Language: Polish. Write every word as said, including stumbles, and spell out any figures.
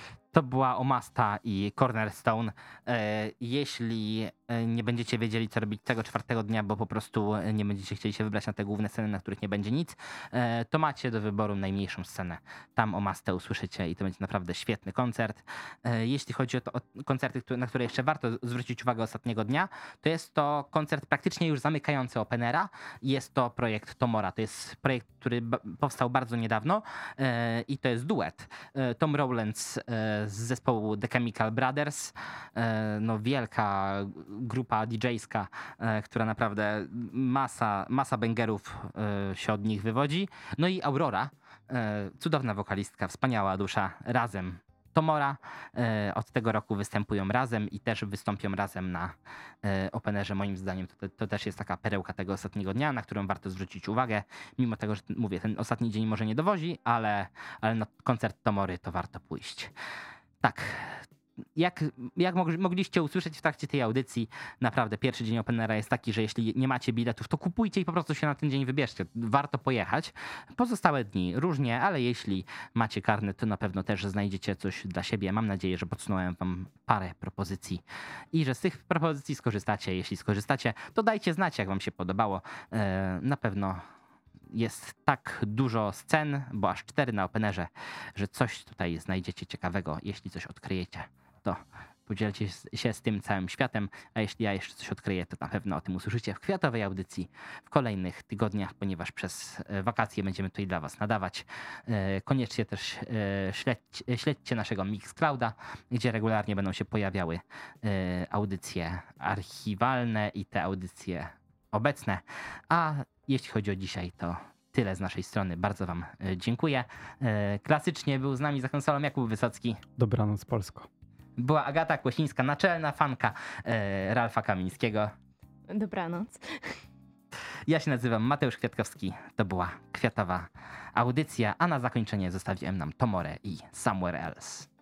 To była Omasta i Cornerstone. E, Jeśli e, nie będziecie wiedzieli, co robić tego czwartego dnia, bo po prostu nie będziecie chcieli się wybrać na te główne sceny, na których nie będzie nic, e, to macie do wyboru najmniejszą scenę. Tam Omastę usłyszycie i to będzie naprawdę świetny koncert. E, Jeśli chodzi o, to, o koncerty, które, na które jeszcze warto zwrócić uwagę ostatniego dnia, to jest to koncert praktycznie już zamykający Openera. Jest to projekt Tomora. To jest projekt, który ba- powstał bardzo niedawno e, i to jest duet. E, Tom Rowlands e, z zespołu The Chemical Brothers, e, no wielka grupa didżejska, e, która naprawdę masa, masa bangerów e, się od nich wywodzi. No i Aurora, e, cudowna wokalistka, wspaniała dusza, razem. Tomora e, od tego roku występują razem i też wystąpią razem na e, Openerze. Moim zdaniem to, to też jest taka perełka tego ostatniego dnia, na którą warto zwrócić uwagę. Mimo tego, że mówię, ten ostatni dzień może nie dowozi, ale, ale na koncert Tomory to warto pójść. Tak. Jak, jak mog- mogliście usłyszeć w trakcie tej audycji, naprawdę pierwszy dzień Openera jest taki, że jeśli nie macie biletów, to kupujcie i po prostu się na ten dzień wybierzcie. Warto pojechać. Pozostałe dni różnie, ale jeśli macie karnet, to na pewno też znajdziecie coś dla siebie. Mam nadzieję, że podsunąłem wam parę propozycji i że z tych propozycji skorzystacie. Jeśli skorzystacie, to dajcie znać, jak wam się podobało. E, Na pewno jest tak dużo scen, bo aż cztery na Openerze, że coś tutaj znajdziecie ciekawego. Jeśli coś odkryjecie, to podzielcie się z tym całym światem, a jeśli ja jeszcze coś odkryję, to na pewno o tym usłyszycie w kwiatowej audycji w kolejnych tygodniach, ponieważ przez e, wakacje będziemy tutaj dla was nadawać. E, Koniecznie też e, śledźcie, śledźcie naszego Mixclouda, gdzie regularnie będą się pojawiały e, audycje archiwalne i te audycje obecne. A jeśli chodzi o dzisiaj, to tyle z naszej strony. Bardzo wam e, dziękuję. E, Klasycznie był z nami za konsolą Jakub Wysocki. Dobranoc, Polsko. Była Agata Kłosińska, naczelna fanka e, Ralfa Kamińskiego. Dobranoc. Ja się nazywam Mateusz Kwiatkowski. To była kwiatowa audycja, a na zakończenie zostawiłem nam Tomorę i Somewhere Else.